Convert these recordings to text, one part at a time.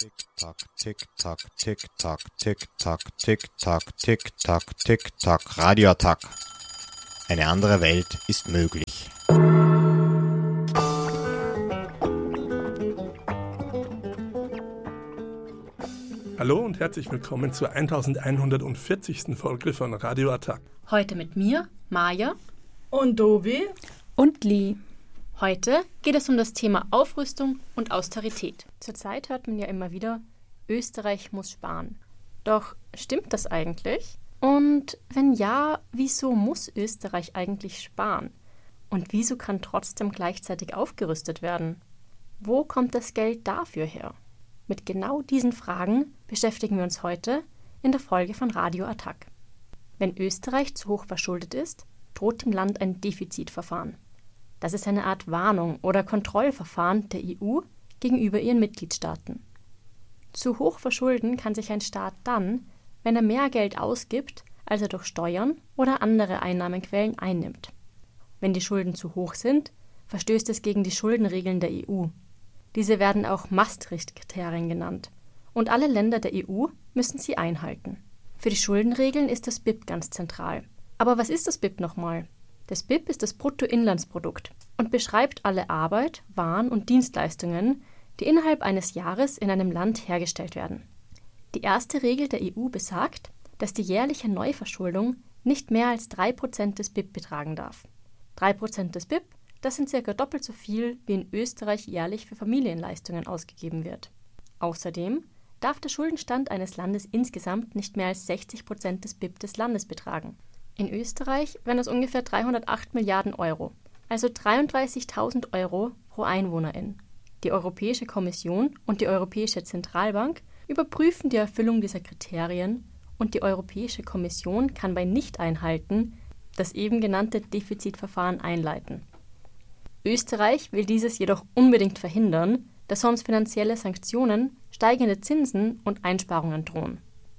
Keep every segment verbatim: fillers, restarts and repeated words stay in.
Tick-Tack, Tick-Tack, Tick-Tack, Tick-Tack, Tick-Tack, Tick-Tack, Tick-Tack, Radioattack. Eine andere Welt ist möglich. Hallo und herzlich willkommen zur elfhundertvierzigsten Folge von Radioattack. Heute mit mir, Maja und Dovi und Lee. Heute geht es um das Thema Aufrüstung und Austerität. Zurzeit hört man ja immer wieder, Österreich muss sparen. Doch stimmt das eigentlich? Und wenn ja, wieso muss Österreich eigentlich sparen? Und wieso kann trotzdem gleichzeitig aufgerüstet werden? Wo kommt das Geld dafür her? Mit genau diesen Fragen beschäftigen wir uns heute in der Folge von Radioattack. Wenn Österreich zu hoch verschuldet ist, droht dem Land ein Defizitverfahren. Das ist eine Art Warnung oder Kontrollverfahren der E U gegenüber ihren Mitgliedstaaten. Zu hoch verschulden kann sich ein Staat dann, wenn er mehr Geld ausgibt, als er durch Steuern oder andere Einnahmenquellen einnimmt. Wenn die Schulden zu hoch sind, verstößt es gegen die Schuldenregeln der E U. Diese werden auch Maastricht-Kriterien genannt. Und alle Länder der E U müssen sie einhalten. Für die Schuldenregeln ist das B I P ganz zentral. Aber was ist das B I P nochmal? Das B I P ist das Bruttoinlandsprodukt und beschreibt alle Arbeit, Waren und Dienstleistungen, die innerhalb eines Jahres in einem Land hergestellt werden. Die erste Regel der E U besagt, dass die jährliche Neuverschuldung nicht mehr als drei Prozent des B I P betragen darf. drei Prozent des B I P, das sind circa doppelt so viel, wie in Österreich jährlich für Familienleistungen ausgegeben wird. Außerdem darf der Schuldenstand eines Landes insgesamt nicht mehr als sechzig Prozent des B I P des Landes betragen. In Österreich wären das ungefähr dreihundertacht Milliarden Euro, also dreiunddreißigtausend Euro pro Einwohnerin. Die Europäische Kommission und die Europäische Zentralbank überprüfen die Erfüllung dieser Kriterien und die Europäische Kommission kann bei Nichteinhalten das eben genannte Defizitverfahren einleiten. Österreich will dieses jedoch unbedingt verhindern, da sonst finanzielle Sanktionen, steigende Zinsen und Einsparungen drohen.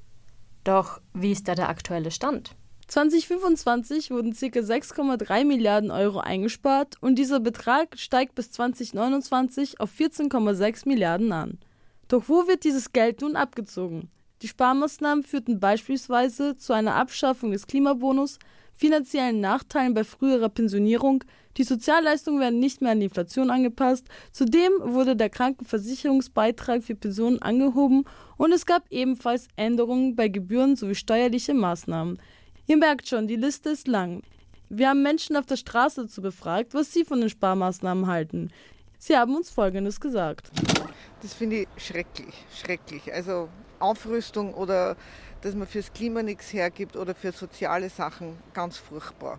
Doch wie ist da der aktuelle Stand? zwanzig fünfundzwanzig wurden ca. sechs Komma drei Milliarden Euro eingespart und dieser Betrag steigt bis zwanzig neunundzwanzig auf vierzehn Komma sechs Milliarden an. Doch wo wird dieses Geld nun abgezogen? Die Sparmaßnahmen führten beispielsweise zu einer Abschaffung des Klimabonus, finanziellen Nachteilen bei früherer Pensionierung, die Sozialleistungen werden nicht mehr an die Inflation angepasst, zudem wurde der Krankenversicherungsbeitrag für Personen angehoben und es gab ebenfalls Änderungen bei Gebühren sowie steuerliche Maßnahmen. Ihr merkt schon, die Liste ist lang. Wir haben Menschen auf der Straße dazu befragt, was sie von den Sparmaßnahmen halten. Sie haben uns Folgendes gesagt. Das finde ich schrecklich, schrecklich. Also Aufrüstung oder dass man fürs Klima nichts hergibt oder für soziale Sachen, ganz furchtbar.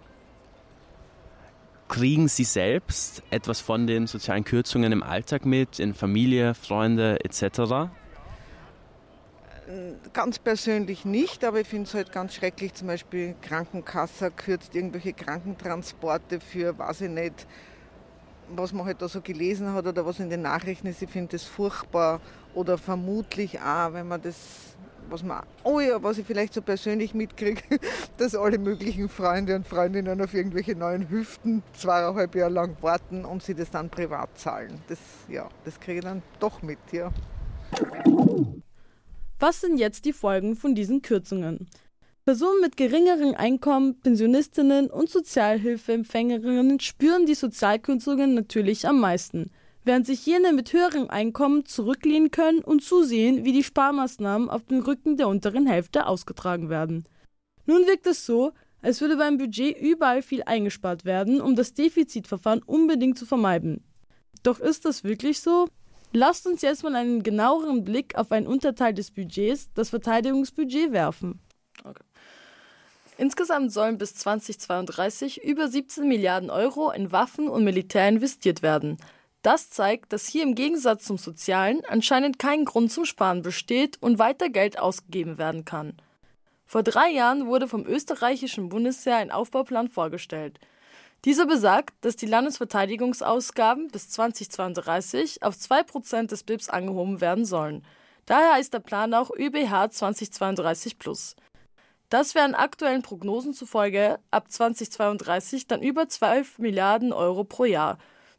Kriegen Sie selbst etwas von den sozialen Kürzungen im Alltag mit, in Familie, Freunde et cetera? Ganz persönlich nicht, aber ich finde es halt ganz schrecklich, zum Beispiel Krankenkasse kürzt irgendwelche Krankentransporte für, weiß ich nicht, was man halt da so gelesen hat oder was in den Nachrichten ist. Ich finde das furchtbar oder vermutlich auch, wenn man das, was man, oh ja, was ich vielleicht so persönlich mitkriege, dass alle möglichen Freunde und Freundinnen auf irgendwelche neuen Hüften zweieinhalb Jahre lang warten und sie das dann privat zahlen. Das, ja, das kriege ich dann doch mit, ja. Was sind jetzt die Folgen von diesen Kürzungen? Personen mit geringeren Einkommen, Pensionistinnen und Sozialhilfeempfängerinnen spüren die Sozialkürzungen natürlich am meisten, während sich jene mit höheren Einkommen zurücklehnen können und zusehen, wie die Sparmaßnahmen auf den Rücken der unteren Hälfte ausgetragen werden. Nun wirkt es so, als würde beim Budget überall viel eingespart werden, um das Defizitverfahren unbedingt zu vermeiden. Doch ist das wirklich so? Lasst uns jetzt mal einen genaueren Blick auf einen Unterteil des Budgets, das Verteidigungsbudget, werfen. Okay. Insgesamt sollen bis zweitausendzweiunddreißig über siebzehn Milliarden Euro in Waffen und Militär investiert werden. Das zeigt, dass hier im Gegensatz zum Sozialen anscheinend kein Grund zum Sparen besteht und weiter Geld ausgegeben werden kann. Vor drei Jahren wurde vom österreichischen Bundesheer ein Aufbauplan vorgestellt. Dieser besagt, dass die Landesverteidigungsausgaben bis zweitausendzweiunddreißig auf zwei Prozent des B I Ps angehoben werden sollen. Daher heißt der Plan auch ÖBH zweitausendzweiunddreißig plus. Das wären aktuellen Prognosen zufolge ab zweitausendzweiunddreißig dann über zwölf Milliarden Euro pro Jahr.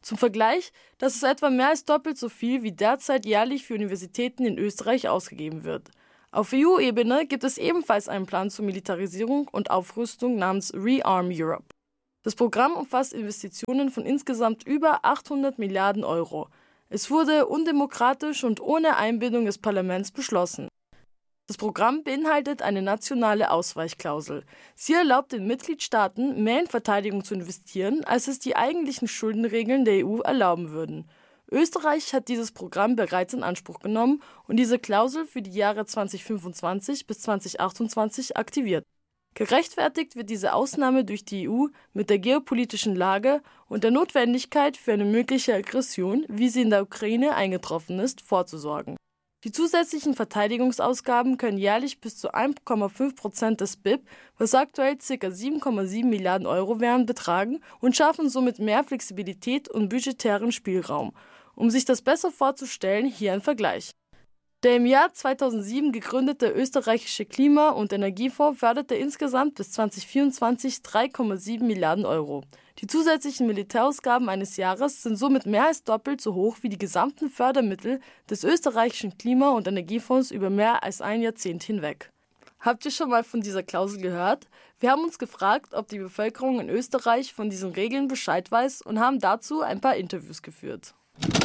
Zum Vergleich, das ist etwa mehr als doppelt so viel, wie derzeit jährlich für Universitäten in Österreich ausgegeben wird. Auf E U-Ebene gibt es ebenfalls einen Plan zur Militarisierung und Aufrüstung namens Rearm Europe. Das Programm umfasst Investitionen von insgesamt über achthundert Milliarden Euro. Es wurde undemokratisch und ohne Einbindung des Parlaments beschlossen. Das Programm beinhaltet eine nationale Ausweichklausel. Sie erlaubt den Mitgliedstaaten, mehr in Verteidigung zu investieren, als es die eigentlichen Schuldenregeln der E U erlauben würden. Österreich hat dieses Programm bereits in Anspruch genommen und diese Klausel für die Jahre zweitausendfünfundzwanzig bis zweitausendachtundzwanzig aktiviert. Gerechtfertigt wird diese Ausnahme durch die E U mit der geopolitischen Lage und der Notwendigkeit, für eine mögliche Aggression, wie sie in der Ukraine eingetroffen ist, vorzusorgen. Die zusätzlichen Verteidigungsausgaben können jährlich bis zu eins Komma fünf Prozent des B I P, was aktuell ca. sieben Komma sieben Milliarden Euro wären, betragen und schaffen somit mehr Flexibilität und budgetären Spielraum. Um sich das besser vorzustellen, hier ein Vergleich. Der im Jahr zweitausendsieben gegründete österreichische Klima- und Energiefonds förderte insgesamt bis zweitausendvierundzwanzig drei Komma sieben Milliarden Euro. Die zusätzlichen Militärausgaben eines Jahres sind somit mehr als doppelt so hoch wie die gesamten Fördermittel des österreichischen Klima- und Energiefonds über mehr als ein Jahrzehnt hinweg. Habt ihr schon mal von dieser Klausel gehört? Wir haben uns gefragt, ob die Bevölkerung in Österreich von diesen Regeln Bescheid weiß und haben dazu ein paar Interviews geführt.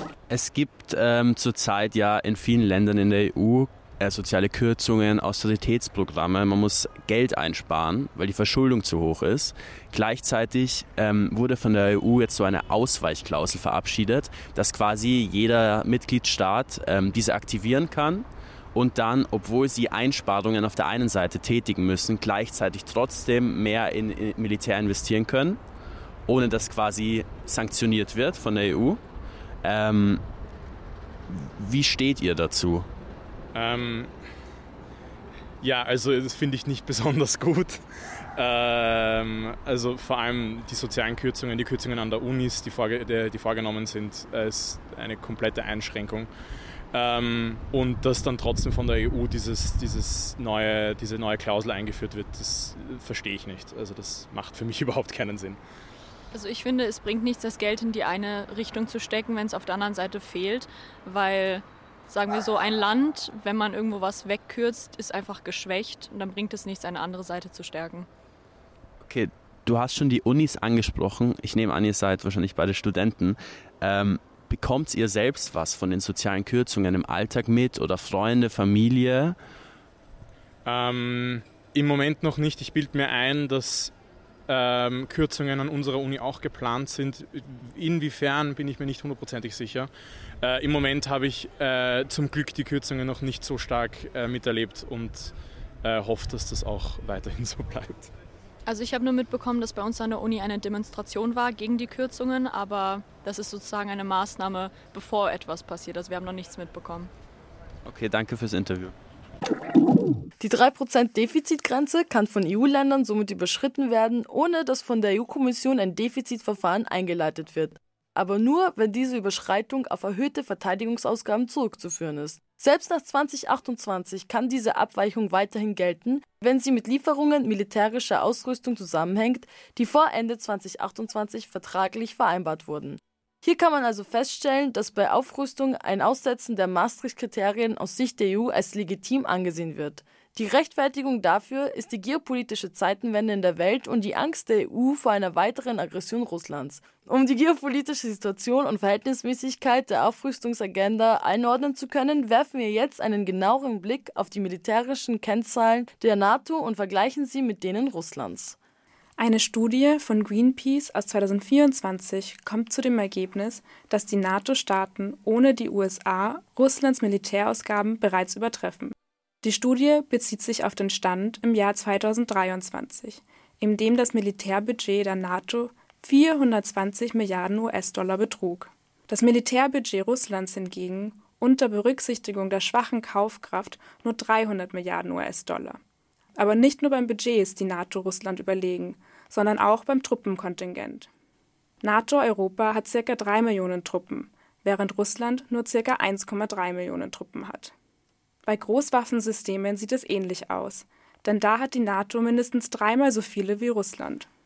Es gibt ähm, zurzeit ja in vielen Ländern in der E U äh, soziale Kürzungen, Austeritätsprogramme. Man muss Geld einsparen, weil die Verschuldung zu hoch ist. Gleichzeitig ähm, wurde von der E U jetzt so eine Ausweichklausel verabschiedet, dass quasi jeder Mitgliedstaat ähm, diese aktivieren kann und dann, obwohl sie Einsparungen auf der einen Seite tätigen müssen, gleichzeitig trotzdem mehr in, in Militär investieren können, ohne dass quasi sanktioniert wird von der E U. Ähm, wie steht ihr dazu? Ähm, ja, also das finde ich nicht besonders gut. Ähm, also vor allem die sozialen Kürzungen, die Kürzungen an der Unis, die, vorge- die, die vorgenommen sind, ist eine komplette Einschränkung. Ähm, und dass dann trotzdem von der E U dieses, dieses neue, diese neue Klausel eingeführt wird, das verstehe ich nicht. Also das macht für mich überhaupt keinen Sinn. Also ich finde, es bringt nichts, das Geld in die eine Richtung zu stecken, wenn es auf der anderen Seite fehlt, weil, sagen wir so, ein Land, wenn man irgendwo was wegkürzt, ist einfach geschwächt und dann bringt es nichts, eine andere Seite zu stärken. Okay, du hast schon die Unis angesprochen. Ich nehme an, ihr seid wahrscheinlich beide Studenten. Ähm, bekommt ihr selbst was von den sozialen Kürzungen im Alltag mit oder Freunde, Familie? Ähm, im Moment noch nicht. Ich bilde mir ein, dass Ähm, Kürzungen an unserer Uni auch geplant sind. Inwiefern bin ich mir nicht hundertprozentig sicher. Äh, Im Moment habe ich äh, zum Glück die Kürzungen noch nicht so stark äh, miterlebt und äh, hoffe, dass das auch weiterhin so bleibt. Also ich habe nur mitbekommen, dass bei uns an der Uni eine Demonstration war gegen die Kürzungen, aber das ist sozusagen eine Maßnahme, bevor etwas passiert. Also wir haben noch nichts mitbekommen. Okay, danke fürs Interview. Die drei Prozent Defizitgrenze kann von E U-Ländern somit überschritten werden, ohne dass von der E U-Kommission ein Defizitverfahren eingeleitet wird. Aber nur, wenn diese Überschreitung auf erhöhte Verteidigungsausgaben zurückzuführen ist. Selbst nach zweitausendachtundzwanzig kann diese Abweichung weiterhin gelten, wenn sie mit Lieferungen militärischer Ausrüstung zusammenhängt, die vor Ende zweitausendachtundzwanzig vertraglich vereinbart wurden. Hier kann man also feststellen, dass bei Aufrüstung ein Aussetzen der Maastricht-Kriterien aus Sicht der E U als legitim angesehen wird. Die Rechtfertigung dafür ist die geopolitische Zeitenwende in der Welt und die Angst der E U vor einer weiteren Aggression Russlands. Um die geopolitische Situation und Verhältnismäßigkeit der Aufrüstungsagenda einordnen zu können, werfen wir jetzt einen genaueren Blick auf die militärischen Kennzahlen der NATO und vergleichen sie mit denen Russlands. Eine Studie von Greenpeace aus zweitausendvierundzwanzig kommt zu dem Ergebnis, dass die NATO-Staaten ohne die U S A Russlands Militärausgaben bereits übertreffen. Die Studie bezieht sich auf den Stand im Jahr zweitausenddreiundzwanzig, in dem das Militärbudget der NATO vierhundertzwanzig Milliarden U S-Dollar betrug. Das Militärbudget Russlands hingegen unter Berücksichtigung der schwachen Kaufkraft nur dreihundert Milliarden U S-Dollar. Aber nicht nur beim Budget ist die NATO Russland überlegen, sondern auch beim Truppenkontingent. NATO-Europa hat ca. drei Millionen Truppen, während Russland nur ca. eins Komma drei Millionen Truppen hat. Bei Großwaffensystemen sieht es ähnlich aus, denn da hat die NATO mindestens dreimal so viele wie Russland.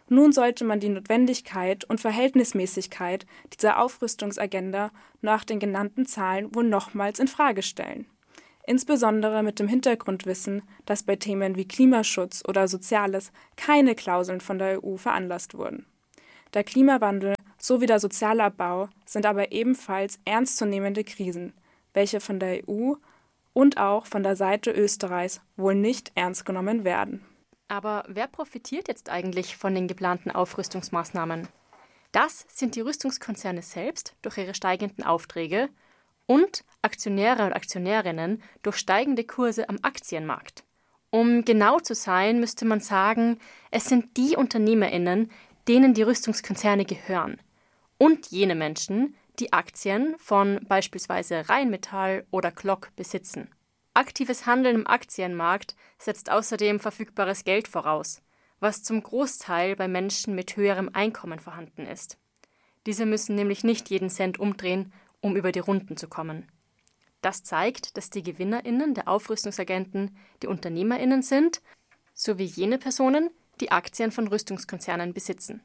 Nun sollte man die Notwendigkeit und Verhältnismäßigkeit dieser Aufrüstungsagenda nach den genannten Zahlen wohl nochmals in Frage stellen. Insbesondere mit dem Hintergrundwissen, dass bei Themen wie Klimaschutz oder Soziales keine Klauseln von der E U veranlasst wurden. Der Klimawandel sowie der Sozialabbau sind aber ebenfalls ernstzunehmende Krisen, welche von der E U und auch von der Seite Österreichs wohl nicht ernst genommen werden. Aber wer profitiert jetzt eigentlich von den geplanten Aufrüstungsmaßnahmen? Das sind die Rüstungskonzerne selbst durch ihre steigenden Aufträge und Aktionäre und Aktionärinnen durch steigende Kurse am Aktienmarkt. Um genau zu sein, müsste man sagen, es sind die UnternehmerInnen, denen die Rüstungskonzerne gehören und jene Menschen, die Aktien von beispielsweise Rheinmetall oder Glock besitzen. Aktives Handeln im Aktienmarkt setzt außerdem verfügbares Geld voraus, was zum Großteil bei Menschen mit höherem Einkommen vorhanden ist. Diese müssen nämlich nicht jeden Cent umdrehen, um über die Runden zu kommen. Das zeigt, dass die GewinnerInnen der Aufrüstungsagenten die UnternehmerInnen sind, sowie jene Personen, die Aktien von Rüstungskonzernen besitzen.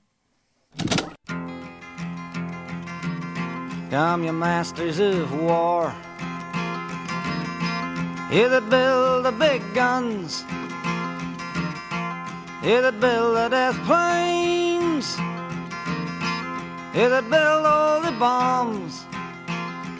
Come, you masters of war, you that build the big guns, you that build the death planes, you that build all the bombs.